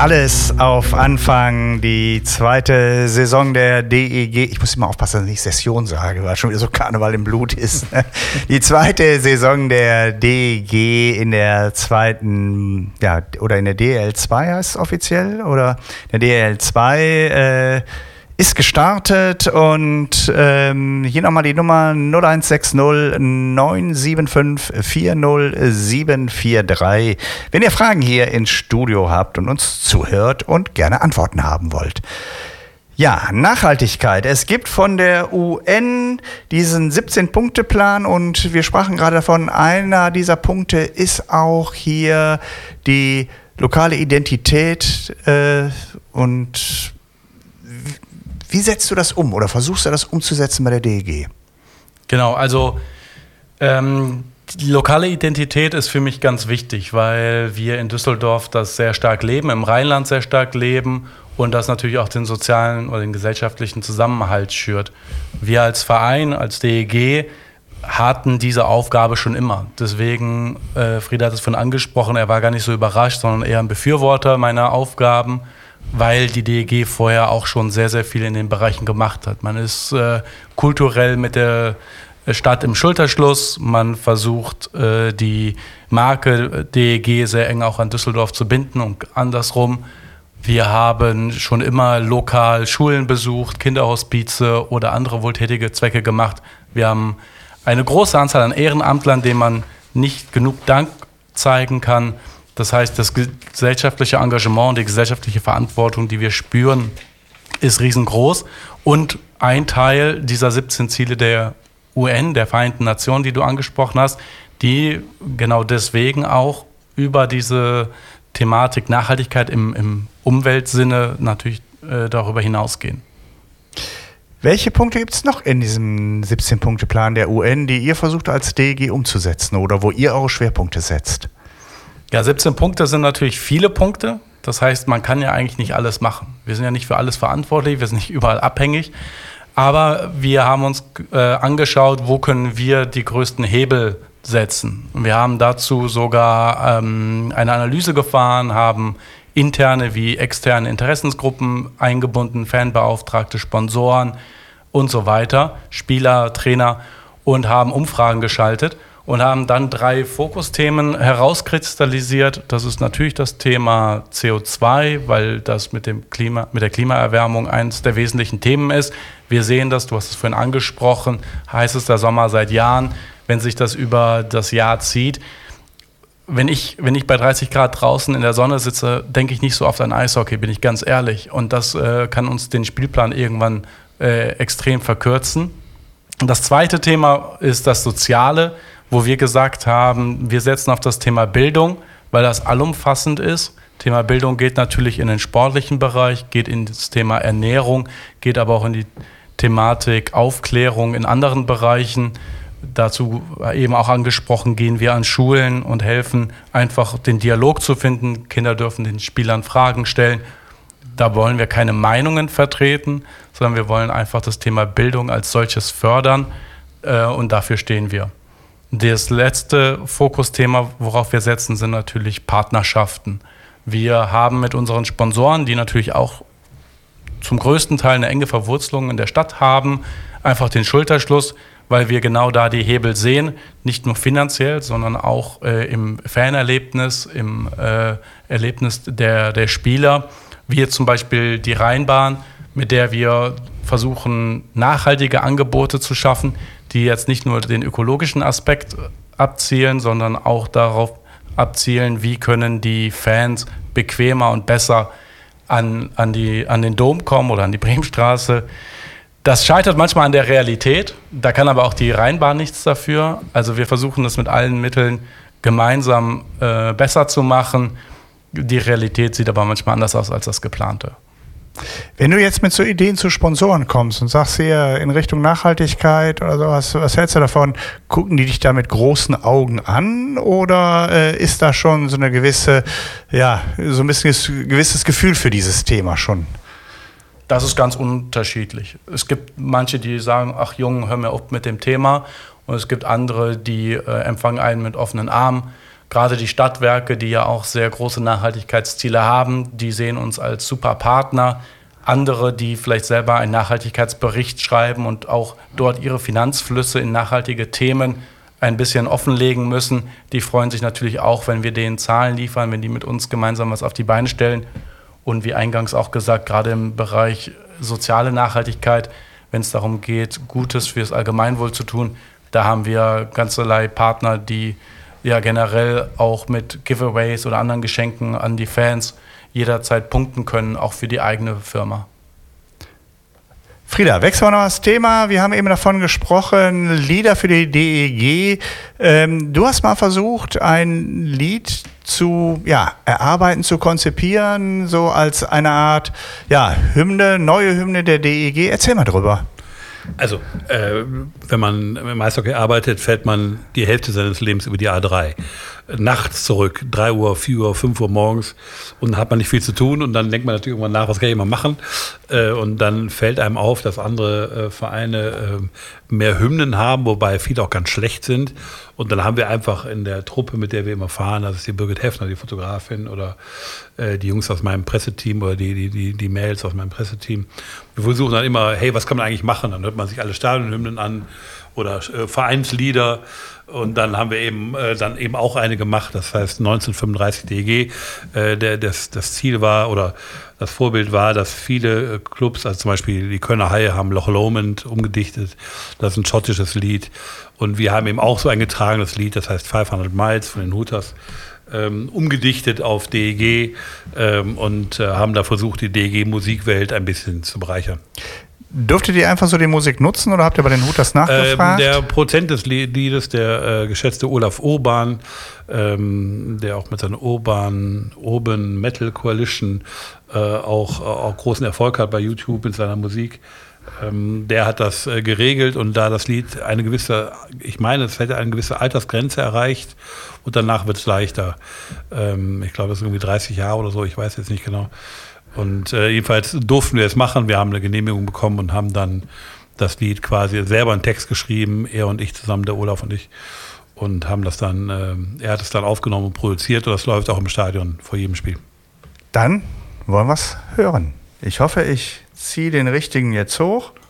Alles auf Anfang, die zweite Saison der DEG. Ich muss immer aufpassen, dass ich nicht Session sage, weil schon wieder so Karneval im Blut ist. Die zweite Saison der DEG in der zweiten, ja, oder in der DL2 heißt es offiziell, oder in der DL2 ist gestartet und hier nochmal die Nummer 0160 975 40743. Wenn ihr Fragen hier ins Studio habt und uns zuhört und gerne Antworten haben wollt. Ja, Nachhaltigkeit. Es gibt von der UN diesen 17-Punkte-Plan und wir sprachen gerade davon, einer dieser Punkte ist auch hier die lokale Identität und wie setzt du das um oder versuchst du das umzusetzen bei der DEG? Genau, also die lokale Identität ist für mich ganz wichtig, weil wir in Düsseldorf das sehr stark leben, im Rheinland sehr stark leben und das natürlich auch den sozialen oder den gesellschaftlichen Zusammenhalt schürt. Wir als Verein, als DEG hatten diese Aufgabe schon immer. Deswegen, Frieda hat es vorhin angesprochen, er war gar nicht so überrascht, sondern eher ein Befürworter meiner Aufgaben, weil die DEG vorher auch schon sehr, sehr viel in den Bereichen gemacht hat. Man ist kulturell mit der Stadt im Schulterschluss, man versucht die Marke DEG sehr eng auch an Düsseldorf zu binden und andersrum. Wir haben schon immer lokal Schulen besucht, Kinderhospize oder andere wohltätige Zwecke gemacht. Wir haben eine große Anzahl an Ehrenamtlern, denen man nicht genug Dank zeigen kann. Das heißt, das gesellschaftliche Engagement, die gesellschaftliche Verantwortung, die wir spüren, ist riesengroß. Und ein Teil dieser 17 Ziele der UN, der Vereinten Nationen, die du angesprochen hast, die genau deswegen auch über diese Thematik Nachhaltigkeit im Umweltsinne natürlich darüber hinausgehen. Welche Punkte gibt es noch in diesem 17-Punkte-Plan der UN, die ihr versucht als DEG umzusetzen oder wo ihr eure Schwerpunkte setzt? Ja, 17 Punkte sind natürlich viele Punkte. Das heißt, man kann ja eigentlich nicht alles machen. Wir sind ja nicht für alles verantwortlich, wir sind nicht überall abhängig. Aber wir haben uns angeschaut, wo können wir die größten Hebel setzen. Und wir haben dazu sogar eine Analyse gefahren, haben interne wie externe Interessensgruppen eingebunden, Fanbeauftragte, Sponsoren und so weiter, Spieler, Trainer und haben Umfragen geschaltet. Und haben dann 3 Fokusthemen herauskristallisiert. Das ist natürlich das Thema CO2, weil das mit der Klimaerwärmung eines der wesentlichen Themen ist. Wir sehen das, du hast es vorhin angesprochen, heißester Sommer seit Jahren, wenn sich das über das Jahr zieht. Wenn ich bei 30 Grad draußen in der Sonne sitze, denke ich nicht so oft an Eishockey, bin ich ganz ehrlich. Und das kann uns den Spielplan irgendwann extrem verkürzen. Und das zweite Thema ist das Soziale, wo wir gesagt haben, wir setzen auf das Thema Bildung, weil das allumfassend ist. Thema Bildung geht natürlich in den sportlichen Bereich, geht in das Thema Ernährung, geht aber auch in die Thematik Aufklärung in anderen Bereichen. Dazu eben auch angesprochen, gehen wir an Schulen und helfen einfach den Dialog zu finden. Kinder dürfen den Spielern Fragen stellen. Da wollen wir keine Meinungen vertreten, sondern wir wollen einfach das Thema Bildung als solches fördern und dafür stehen wir. Das letzte Fokusthema, worauf wir setzen, sind natürlich Partnerschaften. Wir haben mit unseren Sponsoren, die natürlich auch zum größten Teil eine enge Verwurzelung in der Stadt haben, einfach den Schulterschluss, weil wir genau da die Hebel sehen, nicht nur finanziell, sondern auch im Fanerlebnis, im Erlebnis der Spieler, wie jetzt zum Beispiel die Rheinbahn, mit der wir versuchen, nachhaltige Angebote zu schaffen, die jetzt nicht nur den ökologischen Aspekt abzielen, sondern auch darauf abzielen, wie können die Fans bequemer und besser an den Dom kommen oder an die Bremenstraße. Das scheitert manchmal an der Realität, da kann aber auch die Rheinbahn nichts dafür. Also wir versuchen das mit allen Mitteln gemeinsam besser zu machen. Die Realität sieht aber manchmal anders aus als das Geplante. Wenn du jetzt mit so Ideen zu Sponsoren kommst und sagst hier in Richtung Nachhaltigkeit oder sowas, was hältst du davon? Gucken die dich da mit großen Augen an oder ist da schon so eine gewisse, ja, so ein bisschen gewisses Gefühl für dieses Thema schon? Das ist ganz unterschiedlich. Es gibt manche, die sagen, ach Jungen, hör mir auf mit dem Thema. Und es gibt andere, die empfangen einen mit offenen Armen. gerade die Stadtwerke, die ja auch sehr große Nachhaltigkeitsziele haben, die sehen uns als super Partner. Andere, die vielleicht selber einen Nachhaltigkeitsbericht schreiben und auch dort ihre Finanzflüsse in nachhaltige Themen ein bisschen offenlegen müssen, die freuen sich natürlich auch, wenn wir denen Zahlen liefern, wenn die mit uns gemeinsam was auf die Beine stellen. Und wie eingangs auch gesagt, gerade im Bereich soziale Nachhaltigkeit, wenn es darum geht, Gutes fürs Allgemeinwohl zu tun, da haben wir ganzerlei Partner, die ja generell auch mit Giveaways oder anderen Geschenken an die Fans jederzeit punkten können, auch für die eigene Firma. Frieda, wechseln wir noch das Thema. Wir haben eben davon gesprochen, Lieder für die DEG. Du hast mal versucht, ein Lied zu erarbeiten, zu konzipieren, so als eine Art Hymne, neue Hymne der DEG. Erzähl mal drüber. Also, wenn man im Eishockey arbeitet, fährt man die Hälfte seines Lebens über die A3. Nachts zurück, 3 Uhr, 4 Uhr, 5 Uhr morgens, und hat man nicht viel zu tun, und dann denkt man natürlich irgendwann nach, was kann ich mal machen, und dann fällt einem auf, dass andere Vereine mehr Hymnen haben, wobei viele auch ganz schlecht sind, und dann haben wir einfach in der Truppe, mit der wir immer fahren, das ist die Birgit Heffner, die Fotografin, oder die Jungs aus meinem Presseteam oder die Mails aus meinem Presseteam, wir versuchen dann immer, hey, was kann man eigentlich machen? Dann hört man sich alle Stadionhymnen an oder Vereinslieder. Und dann haben wir eben auch eine gemacht, das heißt 1935 DEG. Das Ziel war, oder das Vorbild war, dass viele Clubs, also zum Beispiel die Kölner Haie, haben Loch Lomond umgedichtet. Das ist ein schottisches Lied. Und wir haben eben auch so ein getragenes Lied, das heißt 500 Miles von den Hooters, umgedichtet auf DEG, und haben da versucht, die DEG-Musikwelt ein bisschen zu bereichern. Durftet ihr einfach so die Musik nutzen oder habt ihr bei den Hooters nachgefragt? Der Produzent des Liedes, der geschätzte Olaf Urban, der auch mit seiner Urban Metal Coalition auch großen Erfolg hat bei YouTube mit seiner Musik, der hat das geregelt, und da das Lied es hätte eine gewisse Altersgrenze erreicht, und danach wird es leichter. Ich glaube, das sind irgendwie 30 Jahre oder so, ich weiß jetzt nicht genau. Und jedenfalls durften wir es machen. Wir haben eine Genehmigung bekommen und haben dann das Lied quasi selber einen Text geschrieben, er und ich zusammen, der Olaf und ich, und haben das dann, er hat es dann aufgenommen und produziert, und das läuft auch im Stadion vor jedem Spiel. Dann wollen wir es hören. Ich hoffe, ich ziehe den richtigen jetzt hoch.